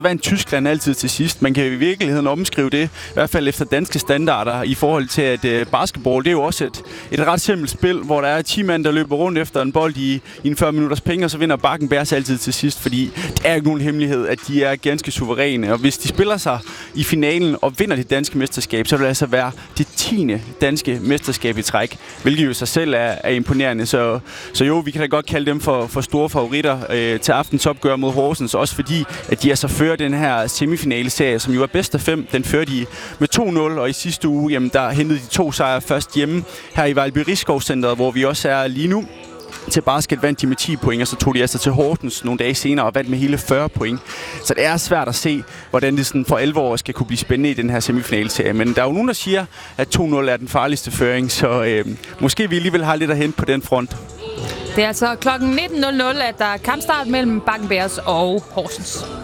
vandt Tyskland altid til sidst. Man kan i virkeligheden omskrive det, i hvert fald efter danske standarder, i forhold til, at basketball, det er jo også et ret simpelt spil, hvor der er 10 mand, der løber rundt efter en bold i en 40 minutters penge, og så vinder Bakken Bears altid til sidst, fordi det er ikke nogen hemmelighed, at de er ganske suveræne. Og hvis de spiller sig i finalen og vinder det danske mesterskab, så vil det altså være det 10. danske mesterskab i træk, hvilket jo sig selv er imponerende. Så jo, vi kan da godt kalde dem for store favoritter til aftens opgør mod Horsens, også fordi, at de altså fører den her semifinale-serie, som jo er bedst af 5. Den fører de med 2-0, og i sidste uge, jamen, der hentede de 2 sejre først hjemme her i Vejlby Rigskovscenteret, hvor vi også er lige nu. Til basket vandt de med 10 point, og så tog de altså til Horsens nogle dage senere og vandt med hele 40 point. Så det er svært at se, hvordan det sådan for alvor skal kunne blive spændende i den her semifinalserie. Men der er jo nogen, der siger, at 2-0 er den farligste føring, så måske vi alligevel har lidt at hente på den front. Det er altså klokken 19.00, at der er kampstart mellem Bakken Bears og Horsens.